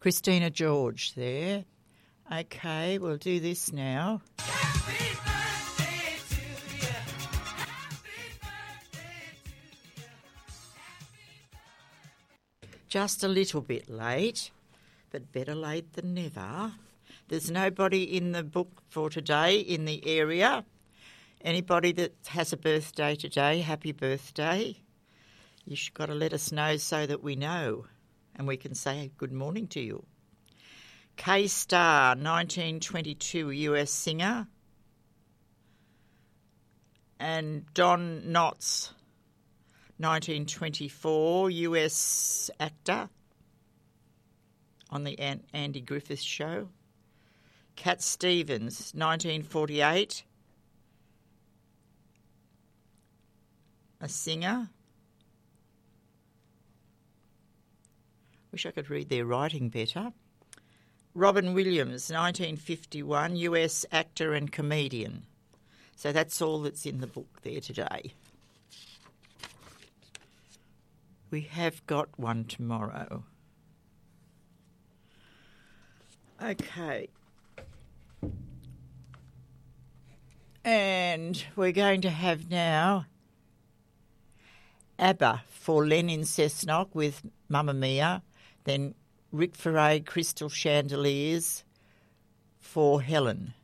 Christina George there. Okay, we'll do this now. Happy birthday to you. Happy birthday to you. Just a little bit late, but better late than never. There's nobody in the book for today in the area. Anybody that has a birthday today, happy birthday. You've got to let us know so that we know and we can say good morning to you. Kay Starr, 1922 US singer. And Don Knotts, 1924 US actor on the Andy Griffith Show. Cat Stevens, 1948, a singer. Wish I could read their writing better. Robin Williams, 1951, US actor and comedian. So that's all that's in the book there today. We have got one tomorrow. Okay. And we're going to have now ABBA for Len in Cessnock with Mamma Mia, then Rick Ferreira, Crystal Chandeliers for Helen.